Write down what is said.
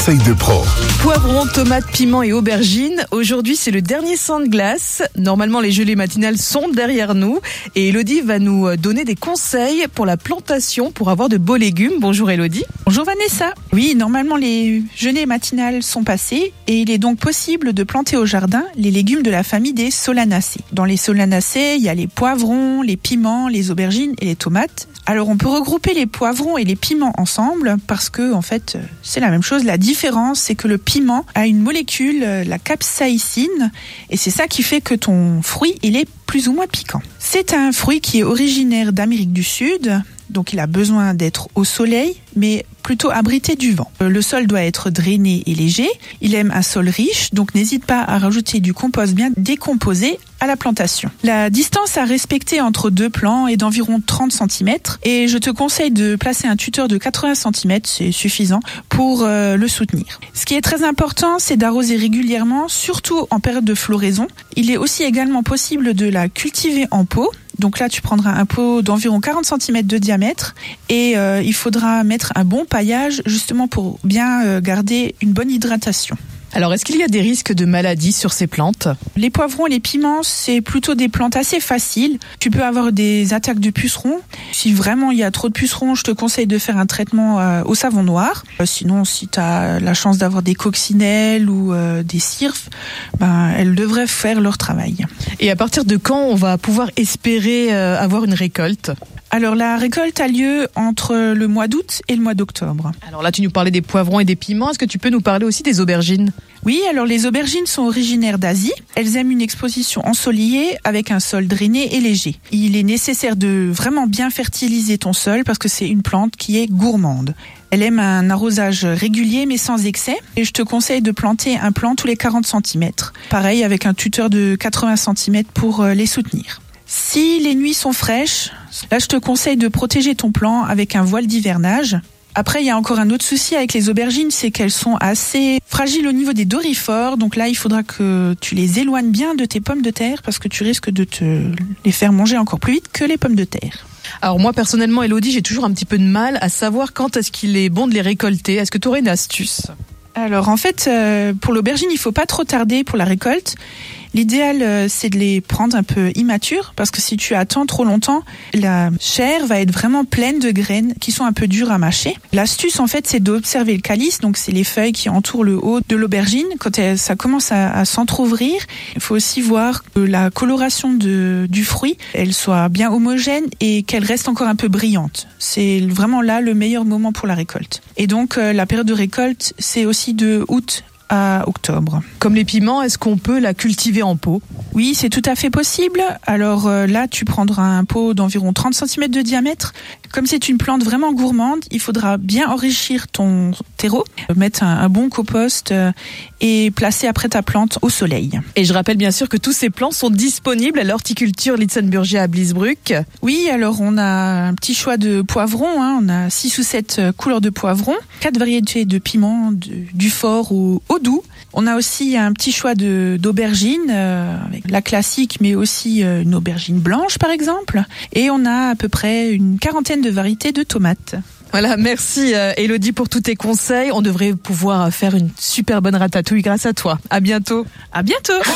conseils de pro. Poivrons, tomates, piments et aubergines. Aujourd'hui, c'est le dernier sang de glace. Normalement, les gelées matinales sont derrière nous. Et Elodie va nous donner des conseils pour la plantation, pour avoir de beaux légumes. Bonjour Elodie. Bonjour Vanessa. Oui, normalement, les gelées matinales sont passées et il est donc possible de planter au jardin les légumes de la famille des solanacées. Dans les solanacées, il y a les poivrons, les piments, les aubergines et les tomates. Alors, on peut regrouper les poivrons et les piments ensemble parce que, en fait, c'est la même chose. La différence, c'est que le piment a une molécule, la capsaïcine, et c'est ça qui fait que ton fruit, il est plus ou moins piquant. C'est un fruit qui est originaire d'Amérique du Sud, donc il a besoin d'être au soleil, mais plutôt abrité du vent. Le sol doit être drainé et léger. Il aime un sol riche, donc n'hésite pas à rajouter du compost bien décomposé à la plantation. La distance à respecter entre deux plants est d'environ 30 cm et je te conseille de placer un tuteur de 80 cm, c'est suffisant pour le soutenir. Ce qui est très important, c'est d'arroser régulièrement, surtout en période de floraison. Il est aussi également possible de la cultiver en pot. Donc là, tu prendras un pot d'environ 40 cm de diamètre et il faudra mettre un bon paillage justement pour bien garder une bonne hydratation. Alors, est-ce qu'il y a des risques de maladies sur ces plantes ? Les poivrons et les piments, c'est plutôt des plantes assez faciles. Tu peux avoir des attaques de pucerons. Si vraiment il y a trop de pucerons, je te conseille de faire un traitement au savon noir. Sinon, si tu as la chance d'avoir des coccinelles ou des cirfes, elles devraient faire leur travail. Et à partir de quand on va pouvoir espérer avoir une récolte ? Alors la récolte a lieu entre le mois d'août et le mois d'octobre. Alors là, tu nous parlais des poivrons et des piments. Est-ce que tu peux nous parler aussi des aubergines ? Oui, alors les aubergines sont originaires d'Asie. Elles aiment une exposition ensoleillée avec un sol drainé et léger. Il est nécessaire de vraiment bien fertiliser ton sol parce que c'est une plante qui est gourmande. Elle aime un arrosage régulier mais sans excès. Et je te conseille de planter un plant tous les 40 cm. Pareil avec un tuteur de 80 cm pour les soutenir. Si les nuits sont fraîches, là je te conseille de protéger ton plant avec un voile d'hivernage. Après, il y a encore un autre souci avec les aubergines, c'est qu'elles sont assez fragiles au niveau des dorifores. Donc là, il faudra que tu les éloignes bien de tes pommes de terre parce que tu risques de te les faire manger encore plus vite que les pommes de terre. Alors moi, personnellement, Elodie, j'ai toujours un petit peu de mal à savoir quand est-ce qu'il est bon de les récolter. Est-ce que tu aurais une astuce ? Alors en fait, pour l'aubergine, il faut pas trop tarder pour la récolte. L'idéal, c'est de les prendre un peu immatures parce que si tu attends trop longtemps, la chair va être vraiment pleine de graines qui sont un peu dures à mâcher. L'astuce, en fait, c'est d'observer le calice, donc c'est les feuilles qui entourent le haut de l'aubergine. Quand ça commence à s'entrouvrir, il faut aussi voir que la coloration du fruit, elle soit bien homogène et qu'elle reste encore un peu brillante. C'est vraiment là le meilleur moment pour la récolte. Et donc, la période de récolte, c'est aussi de août à octobre. Comme les piments, est-ce qu'on peut la cultiver en pot ? Oui, c'est tout à fait possible. Alors là, tu prendras un pot d'environ 30 cm de diamètre. Comme c'est une plante vraiment gourmande, il faudra bien enrichir ton terreau, mettre un bon compost et placer après ta plante au soleil. Et je rappelle bien sûr que tous ces plants sont disponibles à l'horticulture Litzenburger à Bliesbruck. Oui, alors on a un petit choix de poivrons. On a 6 ou 7 couleurs de poivrons, 4 variétés de piments, du fort au doux. On a aussi un petit choix d'aubergines, avec la classique, mais aussi une aubergine blanche par exemple. Et on a à peu près une quarantaine de variétés de tomates. Voilà, merci Elodie pour tous tes conseils. On devrait pouvoir faire une super bonne ratatouille grâce à toi. À bientôt. À bientôt.